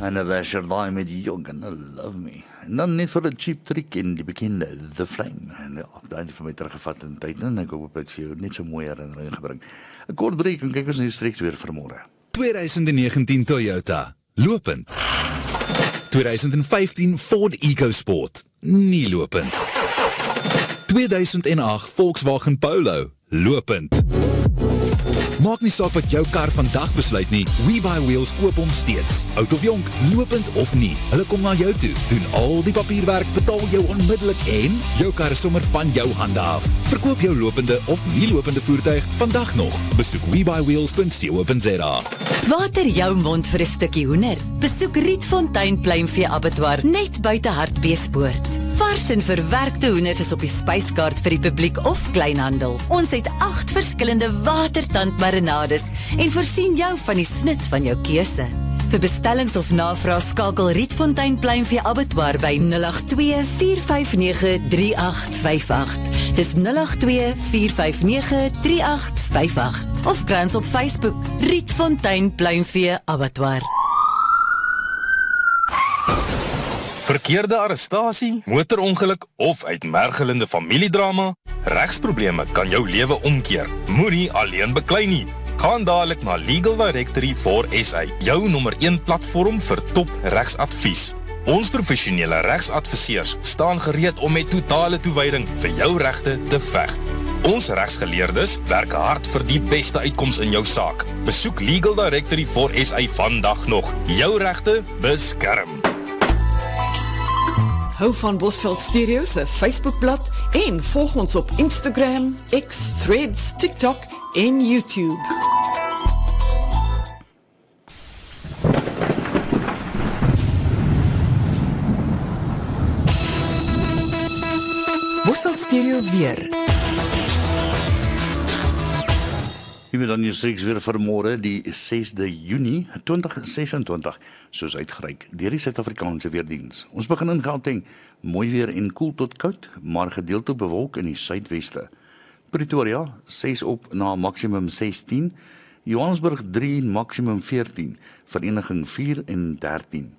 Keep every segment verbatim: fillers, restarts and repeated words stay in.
En dan was er daai met You're Gonna Love Me. En dan net vir 'n cheap trick in die bekende The Flame. En ja, daai het vir my teruggevat in tyd en ek hoop dit vir jou net so mooi herinnering gebring. 'n Kort breek en kyk ons nou streeks weer vir môre. twintig negentien Toyota, lopend. twintig vyftien Ford EcoSport, nie lopend. tweeduisend agt Volkswagen Polo, lopend. Maak nie saak wat jou kar vandag besluit nie, We Buy Wheels koop hom steeds. Oud of jonk, lopend of nie, hulle kom na jou toe, doen al die papierwerk, betaal jou onmiddellik en jou kar is sommer van jou hande af. Verkoop jou lopende of nie lopende voertuig vandag nog. Besoek we buy wheels punt co punt za. Water jou mond vir 'n stukkie hoender. Besoek Rietfontein Pluimvee Abattoir net buite Hartbeespoort. Vars en verwerkte hoenders is op die spyskaart vir die publiek of kleinhandel. Ons het agt verskillende watertandmarinades en voorsien jou van die snit van jou keuse. Vir bestellings of navraag skakel Rietfontein Pluimvee Abattoir by nul agt twee vier vyf nege drie agt vyf agt. Dis nul agt twee vier vyf nege drie agt vyf agt. Of kry ons op Facebook Rietfontein Pluimvee Abattoir. Verkeerde arrestasie, motorongeluk of uitmergelende familiedrama? Regsprobleme kan jou lewe omkeer. Moenie alleen beklei nie. Gaan dadelik na Legal Directory for S A, jou nommer een platform vir top regsadvies. Ons professionele regsadviseurs staan gereed om met totale toewyding vir jou regte te veg. Ons regsgeleerdes werk hard vir die beste uitkoms in jou saak. Besoek Legal Directory for S A vandag nog. Jou regte beskerm. Hou van Bosveld Stereo se Facebookblad en volg ons op Instagram, X, Threads, TikTok en YouTube. Bosveld Stereo weer. Jy weet dan jy streeks weer vir môre die sesde Junie twintig ses en twintig, soos uitgereik deur die Suid-Afrikaanse Weerdiens. Ons begin in Gauteng, mooi weer en koel tot koud, maar gedeeltelik bewolk in die suidweste. Pretoria, ses op na maksimum sestien, Johannesburg drie en maksimum veertien, Vereniging vier en dertien.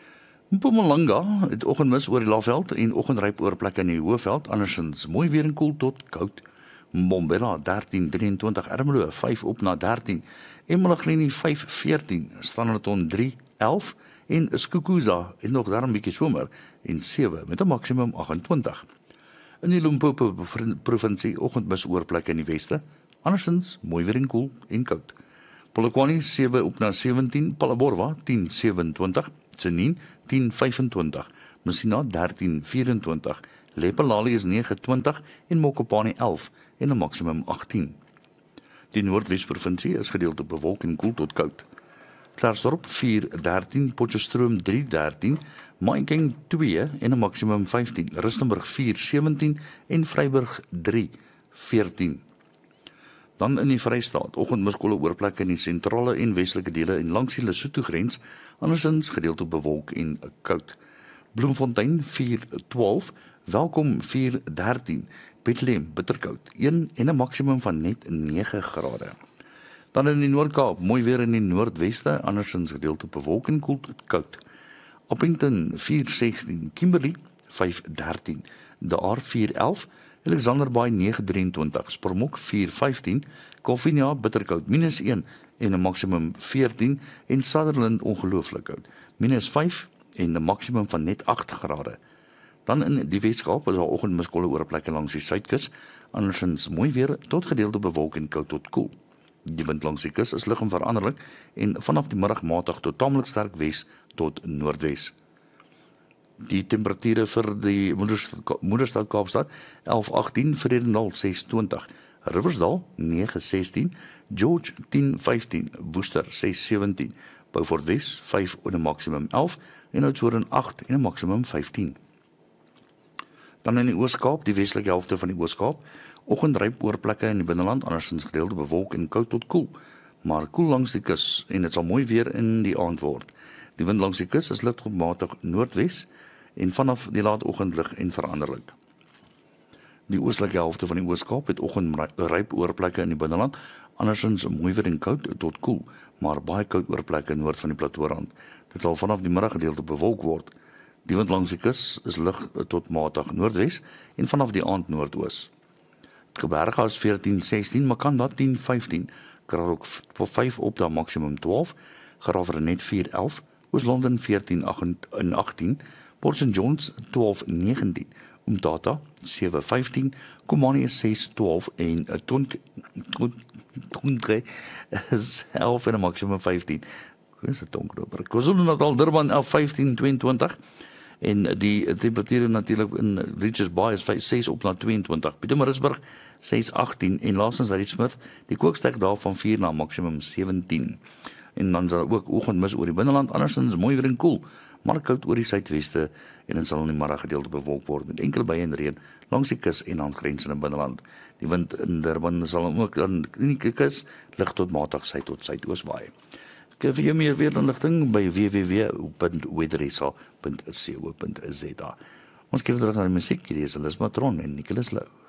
Mpumalanga het oggendmis oor die Laagveld en oggendryp oor plekke in die Hoëveld, andersins mooi weer en koel tot koud. Mbombela dertien drieëntwintig, Ermelo vyf op na dertien, Emalahleni vyf veertien, Standerton drie elf en Skukuza het nog daar 'n bietjie somer en sewe met 'n maksimum agt en twintig. In die Limpopo provinsie oggendmis oor plekke in die weste, andersins mooi weer en koel en koud. Polokwane sewe op na sewentien, Phalaborwa tien sewenentwintig, Tsenin tien vyfentwintig, Messina dertien vyerentwintig, Lephalale is nege twintig en Mokopane elf en 'n maksimum agttien. Die Noordwes-provinsie is gedeeltelik bewolk en koel tot koud. Klerksdorp vier dertien, Potchefstroom drie dertien, Mahikeng twee en 'n maksimum vyftien, Rustenburg vier sewentien en Vryburg drie veertien. Dan in die Vrystaat, oggendmiskolle oorplekke in die sentrale en westelike dele en langs die Lesotho grens, andersins gedeeltelik bewolk en koud. Bloemfontein vier twaalf, Welkom vier dertien, Bethlehem bitterkoud een en 'n maksimum van net nege grade. Dan in die Noord-Kaap, mooi weer in die noordweste, andersins gedeeltelik bewolk en koel tot koud. Appington vier sestien, Kimberley vyf dertien, De Aar vier elf, Alexanderbaai nege drieëntwintig, Springbok vier vyftien, Koffienia bitterkoud minus een en 'n maksimum veertien en Sutherland ongelooflik koud minus vyf en 'n maksimum van net agt grade. Dan in die Weskaap is daar oggendmiskolle oor plekke langs die suidkus, andersins mooi weer tot gedeelte bewolk en koud tot koel. Die wind langs die kus is lig en veranderlik en vanaf die middag matig tot tamelik sterk wes tot noordwes. Die temperature vir die moederstad, moederstad Kaapstad elf agtien, Vredendal ses twintig, Riversdal nege sestien, George tien vyftien, Woester ses sewentien, Beaufort Wes vyf en 'n maksimum elf en Oudtshoorn agt en 'n maksimum vyftien. Dan in die Oos-Kaap, die westelike helfte van die Oos-Kaap, oggendryp oorplekke in die binneland, andersins gedeelte bewolk en koud tot koel, maar koel langs die kus en dit sal mooi weer in die aand word. Die wind langs die kus is lig tot matig noordwes en vanaf die laatoggend lig en veranderlik. Die oostelike helfte van die Oos-Kaap het oggendryp oorplekke in die binneland, Andersins mooi weer en koud tot koel, maar baie koud oor plekke noord van die platooirand. Dit sal vanaf die middaggedeelte bewolk word. Die wind langs die kus is lig tot matig noordwes en vanaf die aand noordoos. Geberge is veertien sestien, Makanda tien vyftien, Karoo vyf op daar maksimum twaalf, Graafrenet vier elf, Oos-London veertien agtien, Port Saint Johns twaalf negentien, Umtata sewe vyftien, Komani is ses twaalf en Tonke is elf en 'n maksimum vyftien. Dis 'n Tonke. KwaZulu-Natal Durban elf vyftien tweeëntwintig en die temperature natuurlik in Richards Bay is ses op na tweeëntwintig. Pietermaritzburg ses agtien en laastens uit Smith, die kooksterk daar van vier na maksimum sewentien. En dan is daar ook oggendmis oor die binneland, andersins mooi weer en koel, maar koud oor die suidweste en dit sal in die middaggedeelte bewolk word met enkele buie en reën langs die kus en aangrensende binneland. Die wind in Durban sal ook aan die kus lig tot matig suid tot suidoos waai. Ek gee vir jou meer weerinligting by w w w punt weatherisa punt co punt za. Ons kyk terug na die musiek, hier is Elis Matron en Nicholas Lou.